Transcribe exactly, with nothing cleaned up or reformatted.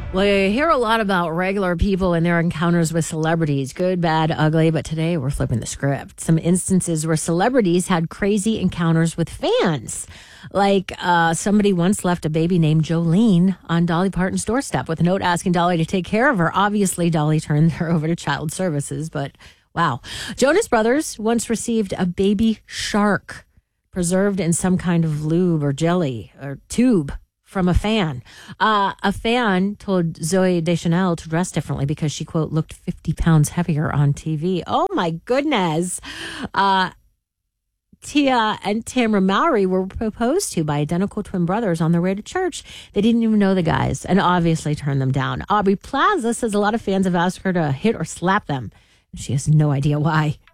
Well, you hear a lot about regular people and their encounters with celebrities, good, bad, ugly, but today we're flipping the script. Some instances where celebrities had crazy encounters with fans. Like uh, somebody once left a baby named Jolene on Dolly Parton's doorstep with a note asking Dolly to take care of her. Obviously, Dolly turned her over to Child Services, but wow. Jonas Brothers once received a baby shark preserved in some kind of lube or jelly or tube from a fan. Uh, a fan told Zoe Deschanel to dress differently because she, quote, looked fifty pounds heavier on T V. Oh, my goodness. Uh, Tia and Tamra Mowry were proposed to by identical twin brothers on their way to church. They didn't even know the guys and obviously turned them down. Aubrey Plaza says a lot of fans have asked her to hit or slap them. She has no idea why.